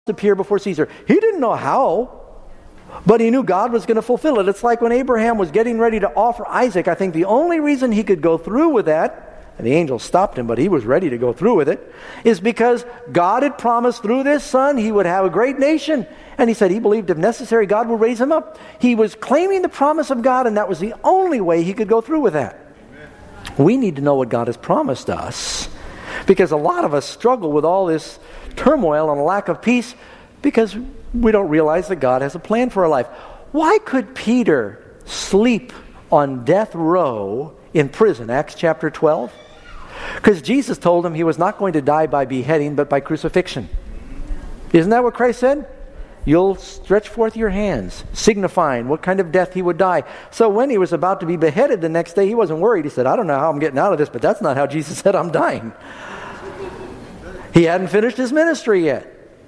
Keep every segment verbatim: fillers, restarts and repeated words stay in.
appear before Caesar. He didn't know how, but he knew God was going to fulfill it. It's like when Abraham was getting ready to offer Isaac. I think the only reason he could go through with that, and the angel stopped him, but he was ready to go through with it, is because God had promised through this son he would have a great nation. And he said he believed if necessary God would raise him up. He was claiming the promise of God, and that was the only way he could go through with that. Amen. We need to know what God has promised us, because a lot of us struggle with all this turmoil and a lack of peace because we don't realize that God has a plan for our life. Why could Peter sleep on death row in prison? Acts chapter twelve. Because Jesus told him he was not going to die by beheading, but by crucifixion. Isn't that what Christ said? You'll stretch forth your hands, signifying what kind of death he would die. So when he was about to be beheaded the next day, he wasn't worried. He said, I don't know how I'm getting out of this, but that's not how Jesus said I'm dying. He hadn't finished his ministry yet.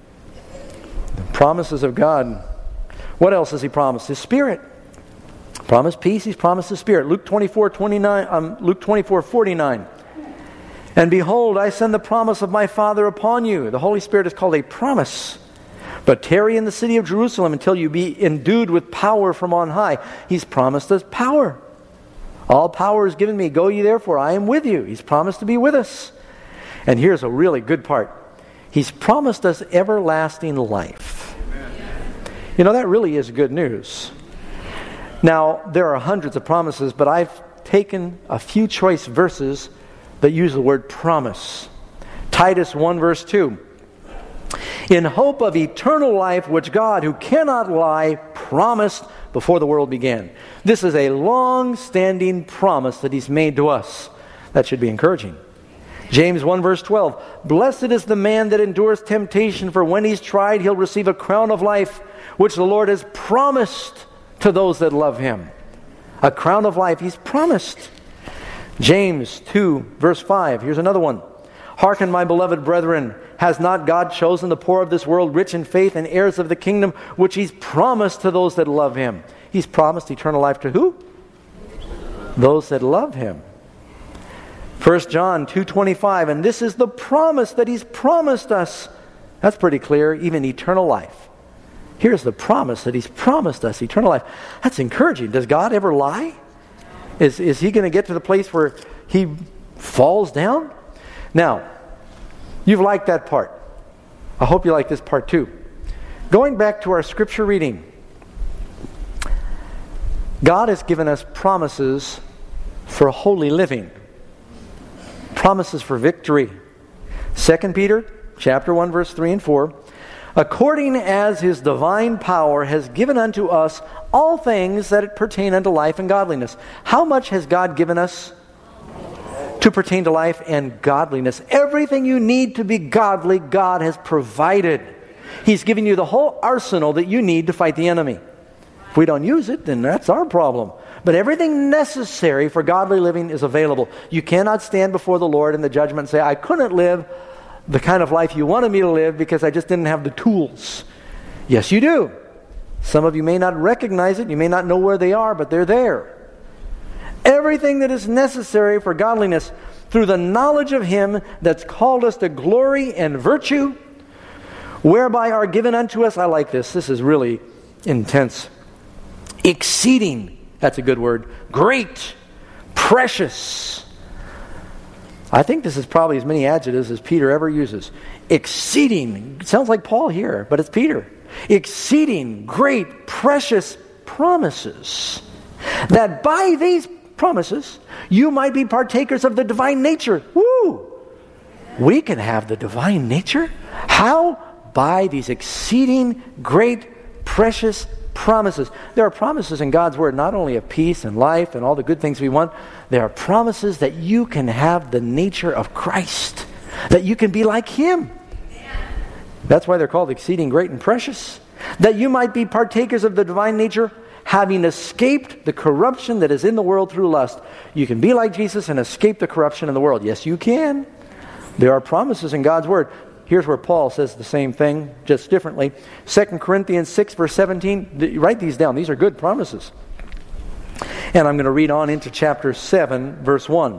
The promises of God. What else has he promised? His Spirit. Promised peace, he's promised his Spirit. Luke twenty-four, twenty-nine, um, Luke twenty-four, forty-nine. And behold, I send the promise of my Father upon you. The Holy Spirit is called a promise. But tarry in the city of Jerusalem until you be endued with power from on high. He's promised us power. All power is given me. Go ye therefore, I am with you. He's promised to be with us. And here's a really good part. He's promised us everlasting life. Amen. You know, that really is good news. Now, there are hundreds of promises, but I've taken a few choice verses that use the word promise. Titus one verse two. In hope of eternal life, which God, who cannot lie, promised before the world began. This is a long-standing promise that He's made to us. That should be encouraging. James one verse twelve. Blessed is the man that endures temptation, for when he's tried, he'll receive a crown of life, which the Lord has promised to those that love Him. A crown of life He's promised. James two verse five. Here's another one. Hearken, my beloved brethren, has not God chosen the poor of this world rich in faith and heirs of the kingdom, which He's promised to those that love Him? He's promised eternal life to who? Those that love Him. First John two twenty-five, and this is the promise that He's promised us. That's pretty clear, even eternal life. Here's the promise that He's promised us, eternal life. That's encouraging. Does God ever lie? Is, is He going to get to the place where He falls down? Now, you've liked that part. I hope you like this part too. Going back to our scripture reading, God has given us promises for holy living. Promises for victory. Second Peter chapter one verse three and four. According as His divine power has given unto us all things that pertain unto life and godliness. How much has God given us to pertain to life and godliness? Everything you need to be godly, God has provided. He's given you the whole arsenal that you need to fight the enemy. If we don't use it, then that's our problem. But everything necessary for godly living is available. You cannot stand before the Lord in the judgment and say, I couldn't live the kind of life you wanted me to live because I just didn't have the tools. Yes, you do. Some of you may not recognize it. You may not know where they are, but they're there. Everything that is necessary for godliness through the knowledge of Him that's called us to glory and virtue, whereby are given unto us, I like this, this is really intense, exceeding, that's a good word, great, precious. I think this is probably as many adjectives as Peter ever uses. Exceeding, it sounds like Paul here, but it's Peter. Exceeding, great, precious promises, that by these promises you might be partakers of the divine nature. Woo! We can have the divine nature. How? By these exceeding great precious promises. There are promises in God's Word not only of peace and life and all the good things we want. There are promises that you can have the nature of Christ, that you can be like Him. That's why they're called exceeding great and precious. That you might be partakers of the divine nature, having escaped the corruption that is in the world through lust. You can be like Jesus and escape the corruption in the world. Yes, you can. There are promises in God's Word. Here's where Paul says the same thing, just differently. Second Corinthians six, verse seventeen. Write these down. These are good promises. And I'm going to read on into chapter seven, verse one.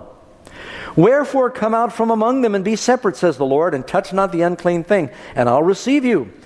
Wherefore come out from among them and be separate, says the Lord, and touch not the unclean thing, and I'll receive you.